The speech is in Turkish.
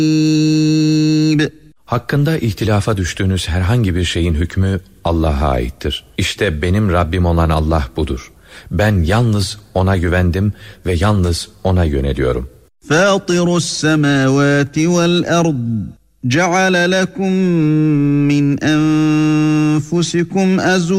Hakkında ihtilafa düştüğünüz herhangi bir şeyin hükmü Allah'a aittir. İşte benim Rabbim olan Allah budur. Ben yalnız O'na güvendim ve yalnız O'na yöneliyorum. Fâtirus semâvâti vel ard, ceale lekum min enfusikum